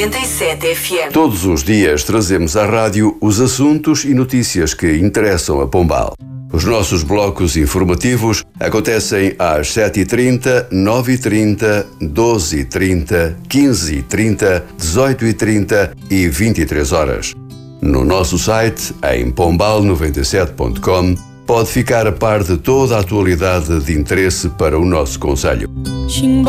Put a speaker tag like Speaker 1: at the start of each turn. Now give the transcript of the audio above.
Speaker 1: 97 FM.
Speaker 2: Todos os dias trazemos à rádio os assuntos e notícias que interessam a Pombal. Os nossos blocos informativos acontecem às 7h30, 9h30, 12h30, 15h30, 18h30 e 23 horas. No nosso site, em pombal97.com, pode ficar a par de toda a atualidade de interesse para o nosso concelho.